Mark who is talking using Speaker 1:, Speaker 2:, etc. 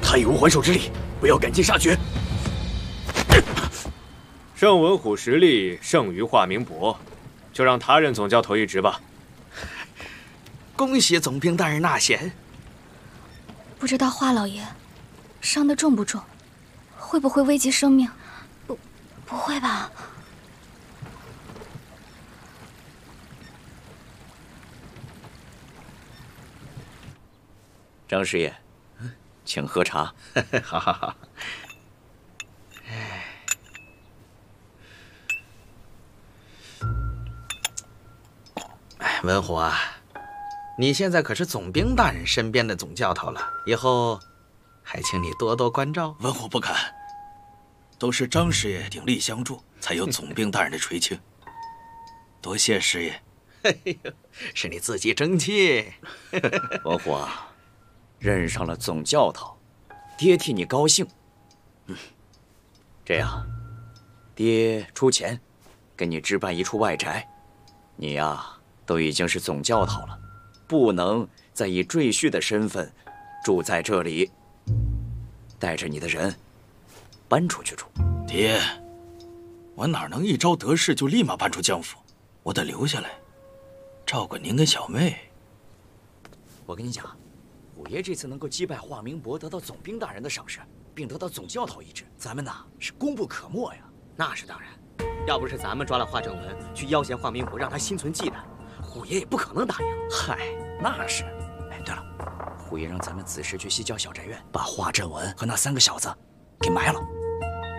Speaker 1: 他已无还手之力，不要赶尽杀绝。
Speaker 2: 盛文虎实力胜于华明伯，就让他任总教头一职吧。
Speaker 3: 恭喜总兵大人纳贤。
Speaker 4: 不知道华老爷伤得重不重，会不会危及生命？不会吧？
Speaker 5: 张师爷，请喝茶。
Speaker 3: 好好好。文虎啊，你现在可是总兵大人身边的总教头了，以后还请你多多关照。
Speaker 1: 文虎不敢，都是张师爷鼎力相助，才有总兵大人的垂青。多谢师爷。
Speaker 3: 哎呦，是你自己争气。
Speaker 5: 文虎啊，任上了总教头，爹替你高兴。这样，爹出钱给你置办一处外宅。你呀，都已经是总教头了，不能再以赘婿的身份住在这里。带着你的人搬出去住。
Speaker 1: 爹，我哪能一朝得势就立马搬出江府？我得留下来，照顾您跟小妹。
Speaker 5: 我跟你讲，虎爷这次能够击败华明伯，得到总兵大人的赏识，并得到总教头一职，咱们呐是功不可没呀。
Speaker 6: 那是当然，要不是咱们抓了华正文，去要挟华明伯，让他心存忌惮，虎爷也不可能答应。
Speaker 5: 嗨，那是。哎，对了，虎爷让咱们此时去西郊小宅院，把华振文和那3个小子给埋了。